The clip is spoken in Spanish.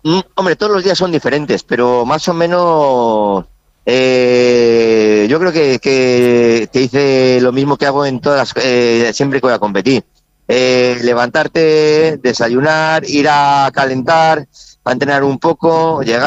Hombre, todos los días son diferentes, pero más o menos yo creo que hice lo mismo que hago en siempre que voy a competir. Levantarte, desayunar, ir a calentar, a entrenar un poco, llegar.